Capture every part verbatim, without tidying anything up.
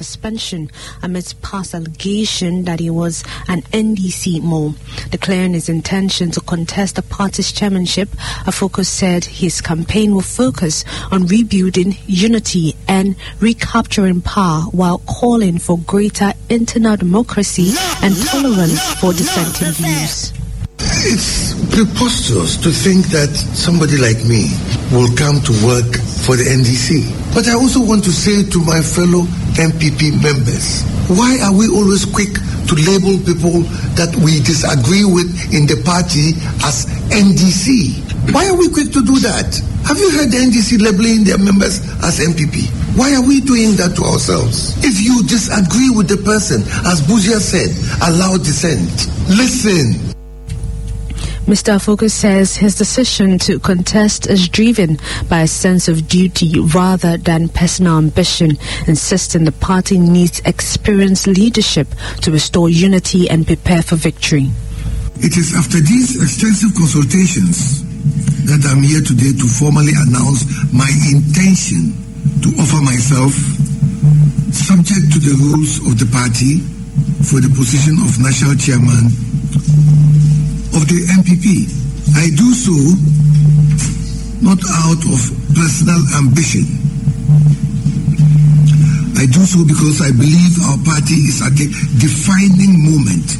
suspension amidst past allegation that he was an N D C mole. Declaring his intention to contest the party's chairmanship, Afoko said his campaign will focus on rebuilding unity and recapturing power while calling for greater internal democracy and tolerance for dissenting views. It's preposterous to think that somebody like me will come to work for the N D C. But I also want to say to my fellow M P P members, why are we always quick to label people that we disagree with in the party as N D C? Why are we quick to do that? Have you heard the N D C labeling their members as M P P? Why are we doing that to ourselves? If you disagree with the person, as Buzia said, allow dissent. Listen. Mister Afoko says his decision to contest is driven by a sense of duty rather than personal ambition, insisting the party needs experienced leadership to restore unity and prepare for victory. It is after these extensive consultations that I'm here today to formally announce my intention to offer myself, subject to the rules of the party, for the position of national chairman of the M P P. I do so not out of personal ambition. I do so because I believe our party is at a defining moment.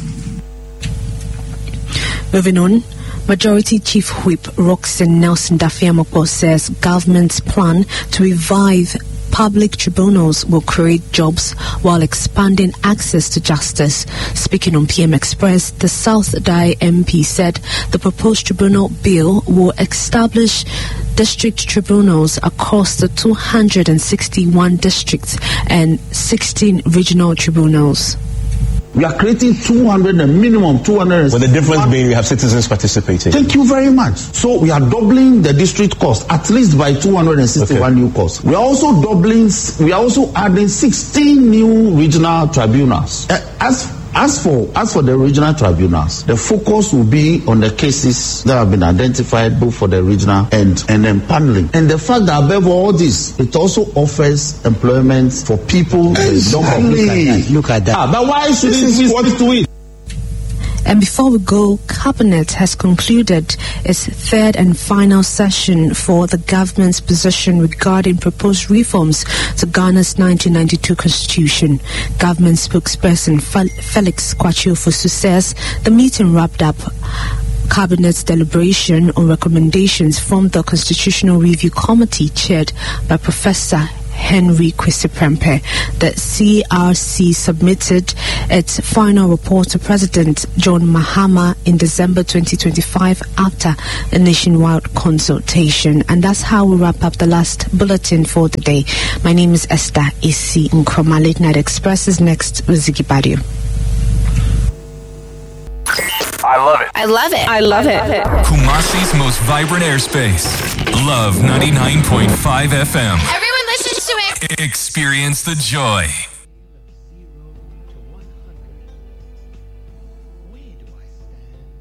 Moving on, Majority Chief Whip Roxanne Nelson Dafiamopo says government's plan to revive public tribunals will create jobs while expanding access to justice. Speaking on P M Express, the South Dai M P said the proposed tribunal bill will establish district tribunals across the two hundred sixty-one districts and sixteen regional tribunals. We are creating two hundred, a minimum two hundred. With the difference being we have citizens participating. Thank you very much. So we are doubling the district cost, at least by two hundred sixty-one okay. new costs. We are also doubling, we are also adding sixteen new regional tribunals. Uh, as As for as for the regional tribunals, the focus will be on the cases that have been identified both for the regional and and then paneling. And the fact that above all this, it also offers employment for people. Exactly. Look at that. Look at that. Ah, but why shouldn't we want to it? And before we go, Cabinet has concluded its third and final session for the government's position regarding proposed reforms to Ghana's nineteen ninety-two constitution. Government spokesperson Felix Kwachiofosu says the meeting wrapped up Cabinet's deliberation on recommendations from the Constitutional Review Committee chaired by Professor Henry Kwesi-Prempeh. The C R C submitted its final report to President John Mahama in December twenty twenty-five after a nationwide consultation. And that's how we wrap up the last bulletin for the day. My name is Esther Isi Nkrumah. Late Night Express is next with Ziggy Badio. I love it. I love it. I love it. Kumasi's most vibrant airspace. Love ninety-nine point five F M. Everyone listen to it. Experience the joy.